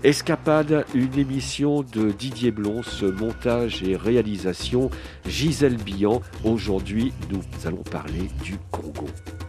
Escapade, une émission de Didier Blons, montage et réalisation Gisèle Billan. Aujourd'hui, nous allons parler du Congo.